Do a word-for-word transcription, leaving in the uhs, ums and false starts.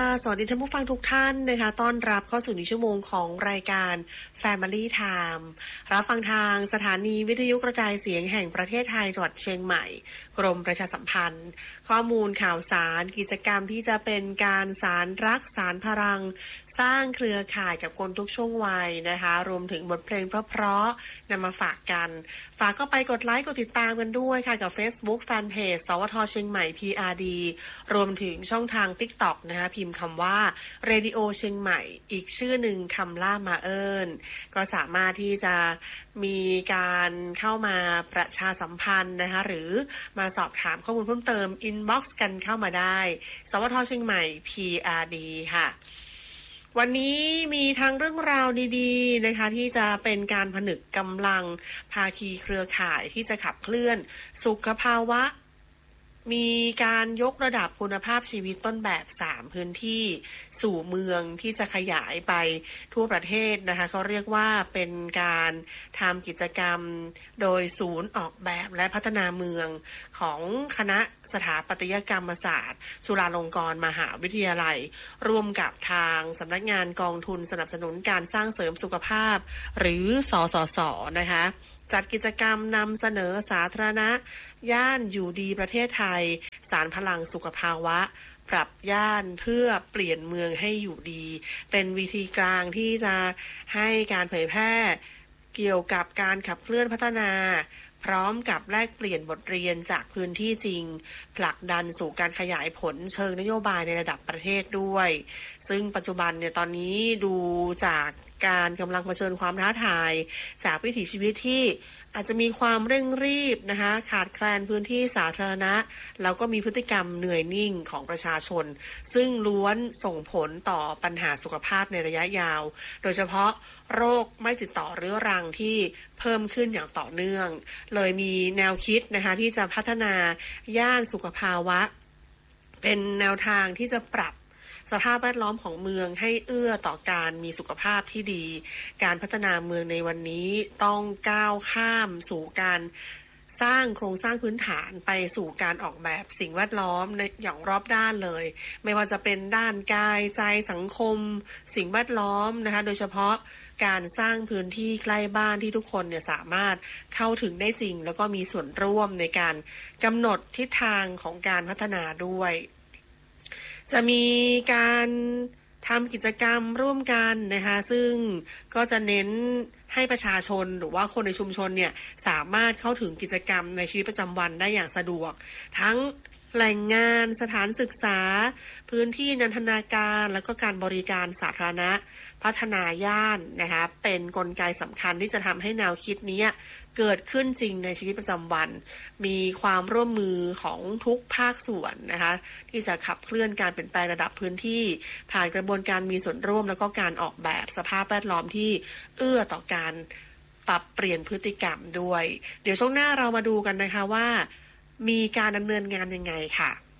สวัสดีท่านผู้ฟังทุกท่านนะคะต้อนรับเข้าสู่ในชั่วโมงของรายการ Family Time รับฟังทางสถานีวิทยุกระจายเสียงแห่งประเทศไทยจังหวัดเชียงใหม่กรมประชาสัมพันธ์ข้อมูลข่าวสารกิจกรรมที่จะเป็นการสานรักสานพลังสร้างเครือข่ายกับคนทุกช่วงวัยนะคะรวมถึงบทเพลงเพราะๆนำมาฝากกันฝากเข้าไปกดไลค์กดติดตามกันด้วยค่ะกับ Facebook Fanpage สวทเชียงใหม่ พี อาร์ ดี รวมถึงช่องทาง TikTok นะคะพิมพ์คำว่า Radio เชียงใหม่อีกชื่อหนึ่งคำล่ามาเอิญก็สามารถที่จะมีการเข้ามาประชาสัมพันธ์นะคะหรือมาสอบถามข้อมูลเพิ่มเติม inbox กันเข้ามาได้สวทเชียงใหม่ พี อาร์ ดี ค่ะวันนี้มีทั้งเรื่องราวดีๆนะคะที่จะเป็นการผนึกกำลังภาคีเครือข่ายที่จะขับเคลื่อนสุขภาวะมีการยกระดับคุณภาพชีวิตต้นแบบสามพื้นที่สู่เมืองที่จะขยายไปทั่วประเทศนะคะเขาเรียกว่าเป็นการทำกิจกรรมโดยศูนย์ออกแบบและพัฒนาเมืองของคณะสถาปัตยกรรมศาสตร์จุฬาลงกรณ์มหาวิทยาลัยร่วมกับทางสำนักงานกองทุนสนับสนุนการสร้างเสริมสุขภาพหรือสสส.นะคะจัดกิจกรรมนำเสนอสาธารณะย่านอยู่ดีประเทศไทยสารพลังสุขภาวะปรับย่านเพื่อเปลี่ยนเมืองให้อยู่ดีเป็นวิธีกลางที่จะให้การเผยแพร่เกี่ยวกับการขับเคลื่อนพัฒนาพร้อมกับแลกเปลี่ยนบทเรียนจากพื้นที่จริงผลักดันสู่การขยายผลเชิงนโยบายในระดับประเทศด้วยซึ่งปัจจุบันเนี่ยตอนนี้ดูจากการกำลังเผชิญความท้าทายจากวิถีชีวิตที่อาจจะมีความเร่งรีบนะคะขาดแคลนพื้นที่สาธารณะแล้วก็มีพฤติกรรมเหนื่อยนิ่งของประชาชนซึ่งล้วนส่งผลต่อปัญหาสุขภาพในระยะยาวโดยเฉพาะโรคไม่ติดต่อเรื้อรังที่เพิ่มขึ้นอย่างต่อเนื่องเลยมีแนวคิดนะคะที่จะพัฒนาย่านสุขภาวะเป็นแนวทางที่จะปรับสภาพแวดล้อมของเมืองให้เอื้อต่อการมีสุขภาพที่ดีการพัฒนาเมืองในวันนี้ต้องก้าวข้ามสู่การสร้างโครงสร้างพื้นฐานไปสู่การออกแบบสิ่งแวดล้อมในอย่างรอบด้านเลยไม่ว่าจะเป็นด้านกายใจสังคมสิ่งแวดล้อมนะคะโดยเฉพาะการสร้างพื้นที่ใกล้บ้านที่ทุกคนเนี่ยสามารถเข้าถึงได้จริงแล้วก็มีส่วนร่วมในการกำหนดทิศทางของการพัฒนาด้วยจะมีการทำกิจกรรมร่วมกันนะคะซึ่งก็จะเน้นให้ประชาชนหรือว่าคนในชุมชนเนี่ยสามารถเข้าถึงกิจกรรมในชีวิตประจำวันได้อย่างสะดวกทั้งแหล่งงานสถานศึกษาพื้นที่นันทนาการแล้วก็การบริการสาธารณะพัฒนาย่านนะคะเป็นกลไกสำคัญที่จะทำให้แนวคิดนี้เกิดขึ้นจริงในชีวิตประจำวันมีความร่วมมือของทุกภาคส่วนนะคะที่จะขับเคลื่อนการเปลี่ยนแปลงระดับพื้นที่ผ่านกระบวนการมีส่วนร่วมแล้วก็การออกแบบสภาพแวดล้อมที่เอื้อต่อการปรับเปลี่ยนพฤติกรรมด้วยเดี๋ยวช่วงหน้าเรามาดูกันนะคะว่ามีการดำเนินงานยังไงค่ะ